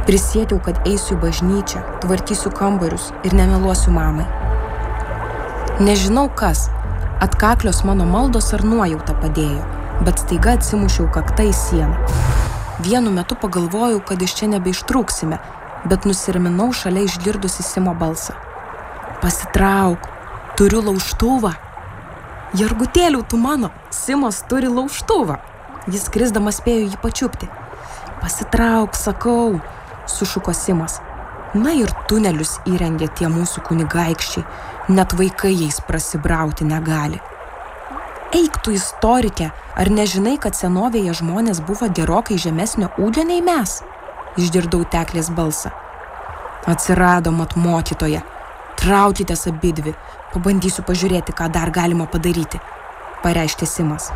Prisėdžiau, kad eisiu į bažnyčią, tvarkysiu kambarius ir nemeluosiu mamai. Nežinau kas, atkaklios mano maldos ar nuojauta padėjo, bet staiga atsimušiau kaktą į sieną. Vienu metu pagalvojau, kad iš čia nebeištrūksime, bet nusiraminau šalia išgirdusi Simo balsą. Pasitrauk, turiu laužtuvą. Jargutėliau tu mano, Simas turi laužtuvą. Jis krisdamas spėjo jį pačiupti. Pasitrauk, sakau, sušuko Simas. Na ir tunelius įrengė tie mūsų kunigaikščiai, net vaikai jais prasibrauti negali. Eik tu istorike, ar nežinai, kad senovėje žmonės buvo gerokai žemesnio ūgio nei mes? Išgirdau Teklės balsą. Atsirado mat mokytoja. Traukitės abidvi, pabandysiu pažiūrėti, ką dar galima padaryti, pareiškė Simas.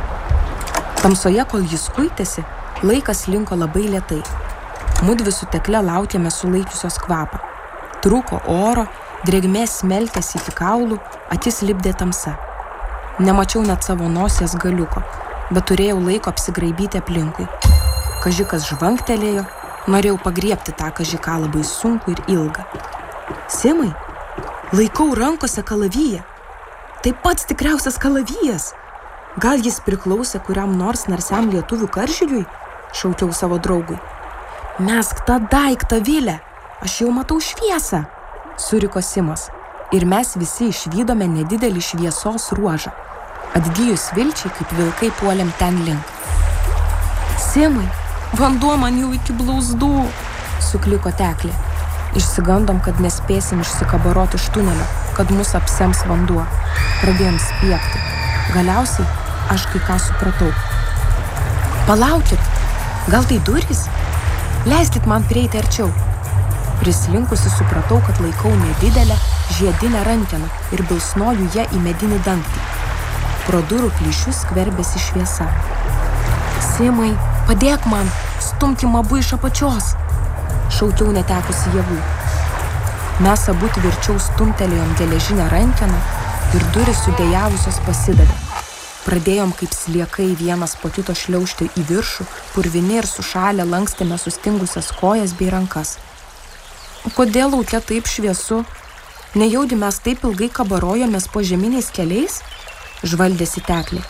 Tamsoje, kol jis kuitėsi, laikas linko labai lėtai. Mudvi su Tekle laukėme sulaikiusios kvapą. Trūko oro, drėgmės smeltėsi iki kaulų, akis lipdė tamsa. Nemačiau net savo nosies galiuko, bet turėjau laiko apsigraibyti aplinkui. Kažikas žvangtelėjo, norėjau pagriebti tą kažiką labai sunkų ir ilgą. Simai, laikau rankose kalaviją. Tai pats tikriausias kalavijas. Gal jis priklausė kuriam nors narsiam lietuvių karžygiui? Šaukiau savo draugui. Mesk tą daiktą, Vilė, aš jau matau šviesą, suriko Simas. Ir mes visi išvydome nedidelį šviesos ruožą. Atgijus vilčiai, kaip vilkai puolėm ten link. Simai, vanduo man jau iki blauzdų, sukliko Teklė. Išsigandom, kad nespėsim išsikabaroti iš tunelio, kad mus apsems vanduo. Pradėjom spiegti. Galiausiai aš kai ką supratau. Palaukit, gal tai durys? Leiskit man prieiti arčiau. Prislinkusi supratau, kad laikau nedidelę žiedinę rankeną ir bilsnoju ją į medinį dangtį. Pro durų plyšius skverbėsi šviesa. Simai, padėk man, stumkim abu iš apačios, šaukiau netekusi jėgų. Mes abu tvirčiau stumtelėjom geležinę rankeną ir durys sudėjavusios pasidavė. Pradėjom kaip sliekai vienas po kito šliaužti į viršų, purvini ir sušalę lankstėme sustingusias kojas bei rankas. O kodėl lauke taip šviesu? Nejaudi mes taip ilgai kabarojomės po žeminiais keliais? Žvaldėsi Teklė.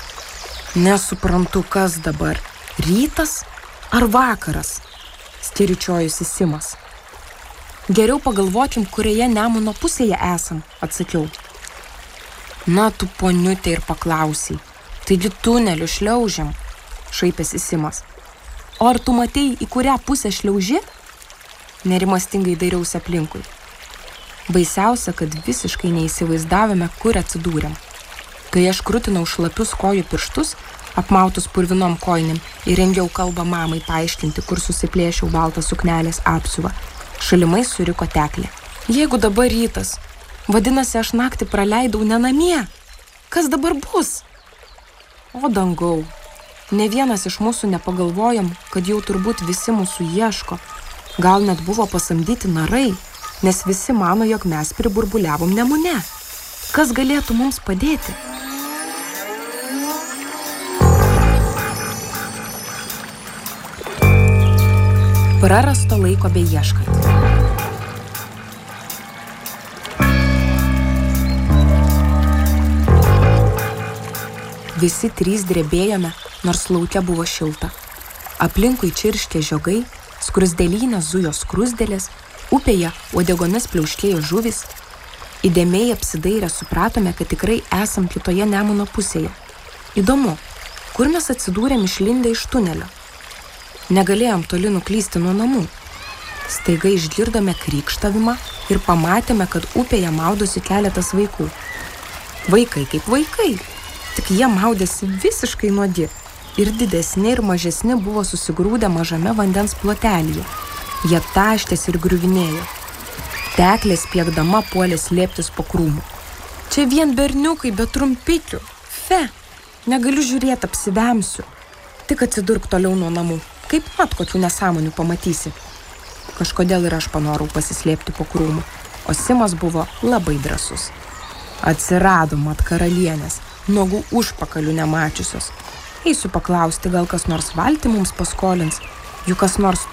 Nesuprantu, kas dabar, rytas ar vakaras? Steričiojusi Simas. Geriau pagalvokim, kurioje Nemuno pusėje esam, atsakiau. Na, tu poniutė ir paklausiai. Taigi tuneliu šliaužiam, šaipėsi Simas. O ar tu matei, į kurią pusę šliauži? Nerimastingai dairiausi aplinkui. Baisiausia, kad visiškai neįsivaizdavome, kur atsidūrėm. Kai aš krutinau šlapius kojų pirštus, apmautus purvinom kojinėm ir rengiau kalbą mamai paaiškinti, kur susiplėšiau baltą suknelės apsiuvą, šalimais suriko Teklė. Jeigu dabar rytas, vadinasi, aš naktį praleidau ne namie. Kas dabar bus? O dangau, ne vienas iš mūsų nepagalvojom, kad jau turbūt visi mūsų ieško. Gal net buvo pasamdyti narai, nes visi mano, jog mes priburbuliavom Nemune. Kas galėtų mums padėti? Prarasto laiko beieškant. Visi trys drebėjome, nors lauke buvo šilta. Aplinkui čirškė žiogai, skruzdėlyne zujo skruzdėlės, upėje uodegomis pliauškėjo žuvys. Įdėmiai apsidairę supratome, kad tikrai esam kitoje Nemuno pusėje. Įdomu, kur mes atsidūrėm išlindę iš tunelio? Negalėjom toli nuklysti nuo namų. Staiga išgirdome krykštavimą ir pamatėme, kad upėje maudosi keletas vaikų. Vaikai kaip vaikai, tik jie maudėsi visiškai nuodi. Ir didesni ir mažesni buvo susigrūdę mažame vandens plotelyje. Jie taštėsi ir griuvinėjo. Teklė spiegdama puolė slėptis po krūmų. Čia vien berniukai be trumpikių. Fe, negaliu žiūrėti, apsivemsiu. Tik atsidurk toliau nuo namų. Kaip mat kokių nesąmonių pamatysi. Kažkodėl ir aš panorau pasislėpti po krūmų, o Simas buvo labai drąsus. Atsirado mat karalienės, nuogų užpakalių nemačiusios. Eisiu paklausti, gal kas nors valtį mums paskolins, juk kas nors